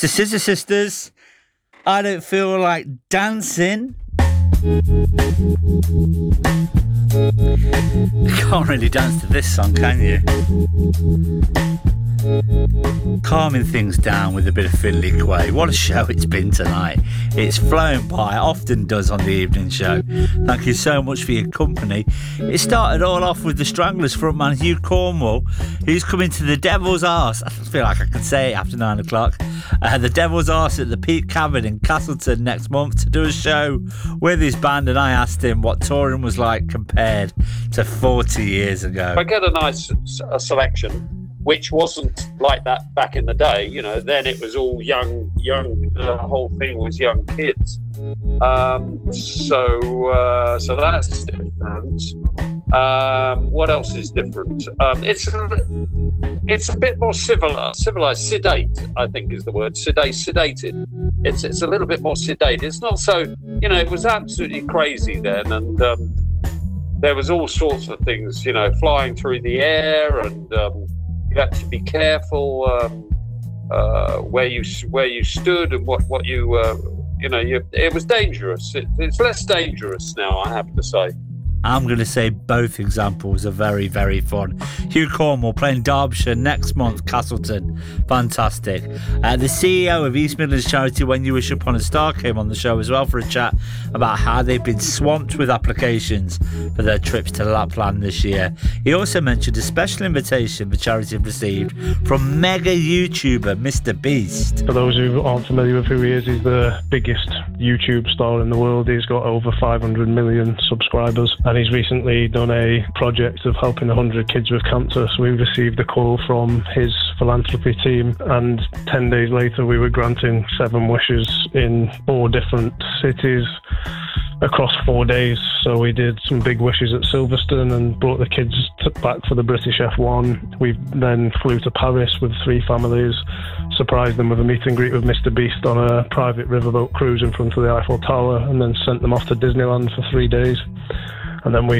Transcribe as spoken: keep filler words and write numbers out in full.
the Scissor Sisters. I don't feel like dancing. You can't really dance to this song, can you? Calming things down with a bit of fiddly quay. What a show it's been tonight. It's flown by, often does on the evening show. Thank you so much for your company. It started all off with the Stranglers frontman Hugh Cornwall, who's coming to the Devil's Arse. I feel like I can say it after nine o'clock. Uh, the Devil's Arse at the Peak Cavern in Castleton next month to do a show with his band, and I asked him what touring was like compared to forty years ago. I get a nice a selection, which wasn't like that back in the day. You know, then it was all young, young. The whole thing was young kids. Um, so, uh, so that's different. Um, what else is different? Um, it's it's a bit more civilized, civilized, sedate. I think is the word. Sedate, sedated. It's it's a little bit more sedate. It's not so. You know, it was absolutely crazy then, and um, there was all sorts of things. You know, flying through the air, and um, you had to be careful um, uh, where you where you stood and what what you. Uh, You know, you, it was dangerous. It, it's less dangerous now, I have to say. I'm going to say both examples are very, very fun. Hugh Cornwall playing Derbyshire next month, Castleton. Fantastic. Uh, the C E O of East Midlands charity When You Wish Upon a Star came on the show as well for a chat about how they've been swamped with applications for their trips to Lapland this year. He also mentioned a special invitation the charity have received from mega YouTuber Mister Beast. For those who aren't familiar with who he is, he's the biggest YouTube star in the world. He's got over five hundred million subscribers. And he's recently done a project of helping one hundred kids with cancer. So we received a call from his philanthropy team, and ten days later we were granting seven wishes in four different cities across four days. So we did some big wishes at Silverstone and brought the kids back for the British F one. We then flew to Paris with three families, surprised them with a meet and greet with Mister Beast on a private riverboat cruise in front of the Eiffel Tower, and then sent them off to Disneyland for three days. And then we